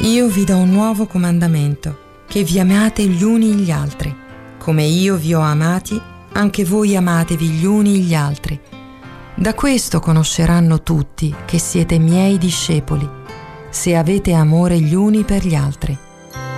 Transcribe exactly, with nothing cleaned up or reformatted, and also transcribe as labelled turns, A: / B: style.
A: Io vi do un nuovo comandamento, che vi amate gli uni gli altri. Come io vi ho amati, anche voi amatevi gli uni gli altri. Da questo conosceranno tutti che siete miei discepoli, se avete amore gli uni per gli altri.